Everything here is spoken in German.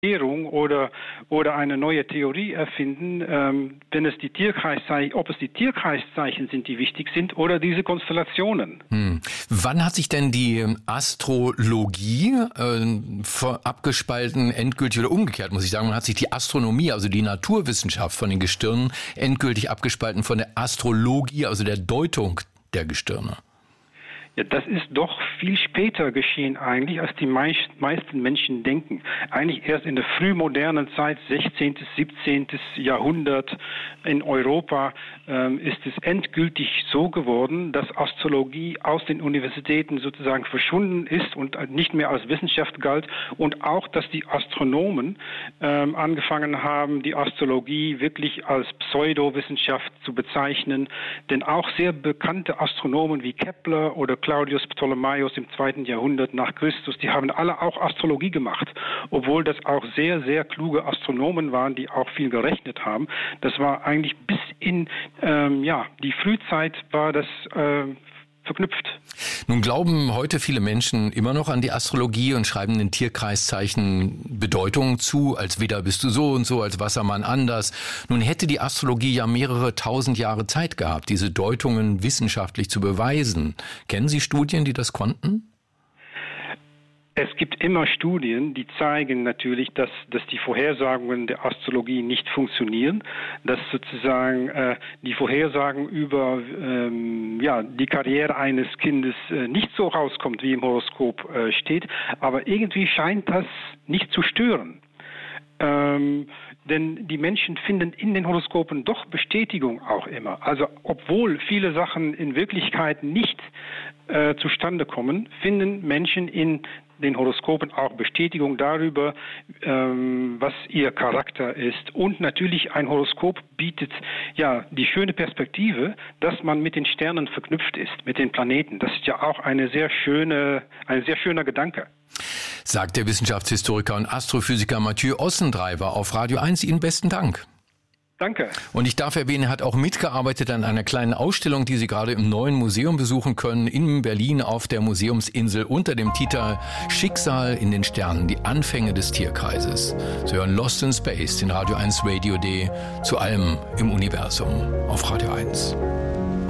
oder eine neue Theorie erfinden, wenn es ob es die Tierkreiszeichen sind, die wichtig sind, oder diese Konstellationen. Wann hat sich denn die Astrologie abgespalten, endgültig oder umgekehrt, muss ich sagen, wann hat sich die Astronomie, also die Naturwissenschaft von den Gestirnen, endgültig abgespalten von der Astrologie, also der Deutung der Gestirne? Ja, das ist doch viel später geschehen eigentlich, als die meisten Menschen denken. Eigentlich erst in der frühmodernen Zeit, 16., 17. Jahrhundert in Europa, ist es endgültig so geworden, dass Astrologie aus den Universitäten sozusagen verschwunden ist und nicht mehr als Wissenschaft galt, und auch, dass die Astronomen angefangen haben, die Astrologie wirklich als Pseudowissenschaft zu bezeichnen. Denn auch sehr bekannte Astronomen wie Kepler oder Claudius Ptolemaios im 2. Jahrhundert nach Christus, die haben alle auch Astrologie gemacht, obwohl das auch sehr, sehr kluge Astronomen waren, die auch viel gerechnet haben. Das war eigentlich bis in die Frühzeit war das verknüpft. Nun glauben heute viele Menschen immer noch an die Astrologie und schreiben den Tierkreiszeichen Bedeutungen zu, als Widder bist du so und so, als Wassermann anders. Nun hätte die Astrologie ja mehrere tausend Jahre Zeit gehabt, diese Deutungen wissenschaftlich zu beweisen. Kennen Sie Studien, die das konnten? Es gibt immer Studien, die zeigen natürlich, dass die Vorhersagungen der Astrologie nicht funktionieren, dass sozusagen die Vorhersagen über die Karriere eines Kindes nicht so rauskommt, wie im Horoskop steht, aber irgendwie scheint das nicht zu stören. Denn die Menschen finden in den Horoskopen doch Bestätigung auch immer. Also obwohl viele Sachen in Wirklichkeit nicht zustande kommen, finden Menschen in den Horoskopen auch Bestätigung darüber, was ihr Charakter ist. Und natürlich ein Horoskop bietet ja die schöne Perspektive, dass man mit den Sternen verknüpft ist, mit den Planeten. Das ist ja auch ein sehr schöner Gedanke. Sagt der Wissenschaftshistoriker und Astrophysiker Mathieu Ossendreiber auf Radio 1. Ihnen besten Dank. Danke. Und ich darf erwähnen, er hat auch mitgearbeitet an einer kleinen Ausstellung, die Sie gerade im neuen Museum besuchen können, in Berlin auf der Museumsinsel unter dem Titel Schicksal in den Sternen, die Anfänge des Tierkreises. Sie hören Lost in Space, den Radio 1 Radio Day, zu allem im Universum auf Radio 1.